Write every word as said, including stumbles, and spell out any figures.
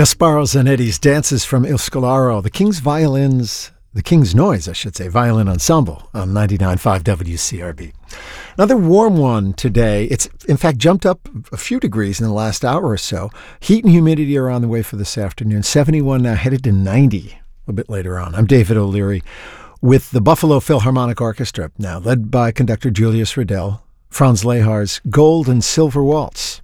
Gasparo Zanetti's Dances from Il Scolaro, the King's Violins, the King's Noise, I should say, Violin Ensemble on ninety-nine point five W C R B. Another warm one today. It's, in fact, jumped up a few degrees in the last hour or so. Heat and humidity are on the way for this afternoon. seventy-one now, headed to ninety a bit later on. I'm David O'Leary with the Buffalo Philharmonic Orchestra, now led by conductor Julius Riddell, Franz Lehar's Gold and Silver Waltz.